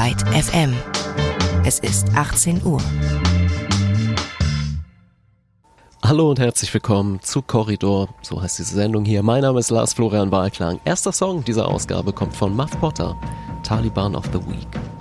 Byte FM. Es ist 18 Uhr. Hallo und herzlich willkommen zu Korridor, so heißt diese Sendung hier. Mein Name ist Lars Florian Balklang. Erster Song dieser Ausgabe kommt von Muff Potter, Taliban of the Week.